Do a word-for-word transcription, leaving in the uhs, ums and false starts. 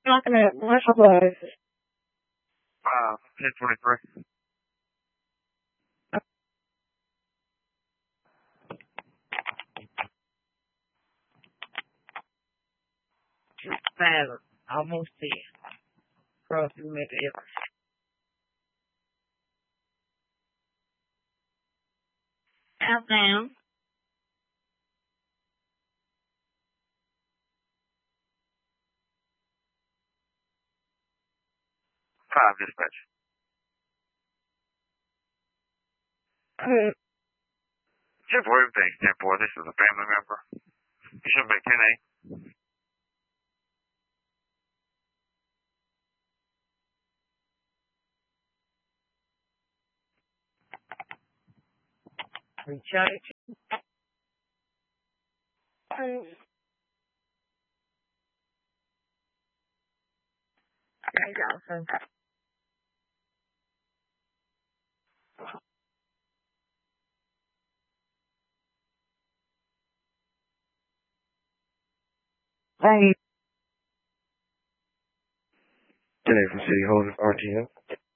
Not gonna, what's the buzz? Uh, ten twenty-three. Five, almost ten. Cross through make it. Out down. Five dispatch. Uh, Just for everything's ten four. This is a family member. You should make ten eight. recharge. Um, there you go, so. Today from City Hall, R T O.